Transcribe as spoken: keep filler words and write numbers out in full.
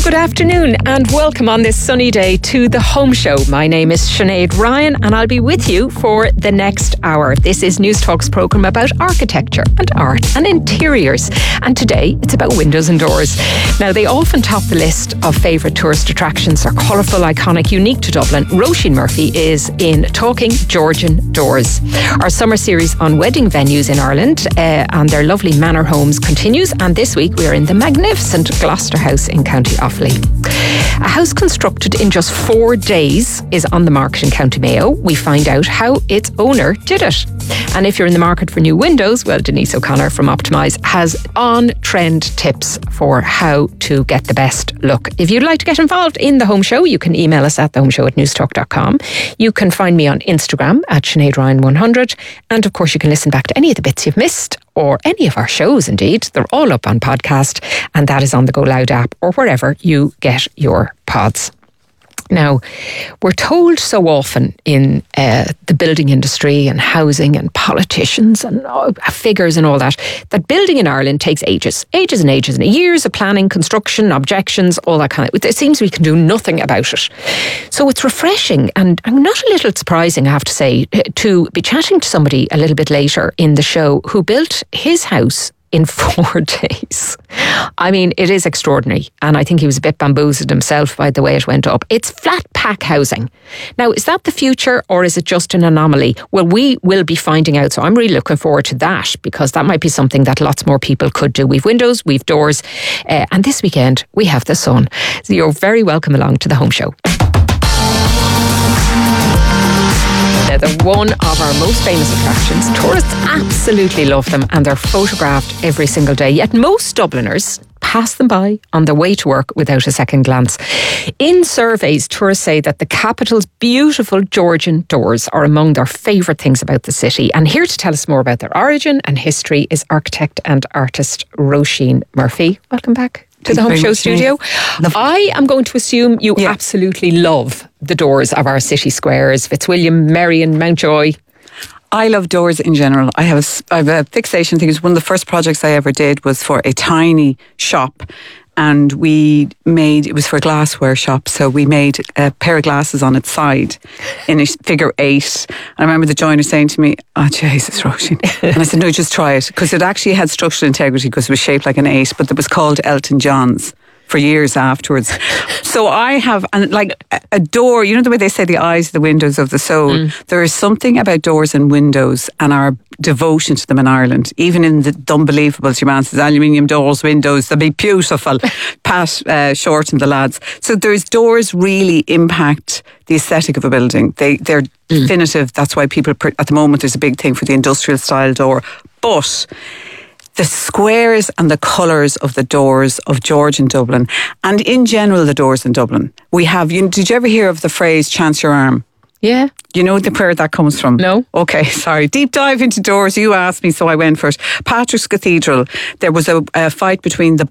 Good afternoon and welcome on this sunny day to The Home Show. My name is Sinead Ryan and I'll be with you for the next hour. This is News Talk's programme about architecture and art and interiors. And today it's about windows and doors. Now, they often top the list of favourite tourist attractions. They're colourful, iconic, unique to Dublin. Roisin Murphy is in Talking Georgian Doors. Our summer series on wedding venues in Ireland uh, and their lovely manor homes continues. And this week we are in the magnificent Gloucester House in County Offaly. A house constructed in just four days is on the market in County Mayo. We find out how its owner did it. And if you're in the market for new windows, well, Denise O'Connor from Optimise has on-trend tips for how to get the best look. If you'd like to get involved in The Home Show, you can email us at the home show at newstalk dot com. You can find me on Instagram at Sinead Ryan one hundred. And of course, you can listen back to any of the bits you've missed or any of our shows, indeed. They're all up on podcast, and that is on the Go Loud app or wherever you get your pods. Now, we're told so often in uh, the building industry and housing and politicians and uh, figures and all that, that building in Ireland takes ages, ages and ages and years of planning, construction, objections, all that kind of... It seems we can do nothing about it. So it's refreshing and, and not a little surprising, I have to say, to be chatting to somebody a little bit later in the show who built his house in four days. I mean, it is extraordinary. And I think he was a bit bamboozled himself by the way it went up. It's flat pack housing. Now, is that the future or is it just an anomaly? Well, we will be finding out. So I'm really looking forward to that because that might be something that lots more people could do. We've windows, we've doors. Uh, and this weekend, we have the sun. So you're very welcome along to The Home Show. They're one of our most famous attractions. Tourists absolutely love them and they're photographed every single day. Yet most Dubliners pass them by on their way to work without a second glance. In surveys, tourists say that the capital's beautiful Georgian doors are among their favourite things about the city. And here to tell us more about their origin and history is architect and artist Roisin Murphy. Welcome back to the Home Show studio. I am going to assume you yeah. absolutely love the doors of our city squares, Fitzwilliam, Merrion, Mountjoy. I love doors in general. I have a, I have a fixation. I think it was one of the first projects I ever did was for a tiny shop. And we made, it was for a glassware shop, so we made a pair of glasses on its side in a figure eight. And I remember the joiner saying to me, oh, Jesus, Roisin. And I said, no, just try it. Because it actually had structural integrity because it was shaped like an eight, but it was called Elton John's for years afterwards. So I have, and like a door, you know the way they say the eyes are the windows of the soul? Mm. There is something about doors and windows and our devotion to them in Ireland, even in the Unbelievables, your man says aluminium doors, windows, they'll be beautiful. Pat uh, Short and the lads. So there's doors really impact the aesthetic of a building. They, they're mm. definitive. That's why people, at the moment, there's a big thing for the industrial style door. But the squares and the colours of the doors of Georgian Dublin, and in general the doors in Dublin. We have, you, did you ever hear of the phrase chance your arm? Yeah. You know the where that comes from? No. Okay, sorry. Deep dive into doors. You asked me, so I went for it. Patrick's Cathedral. There was a, a fight between the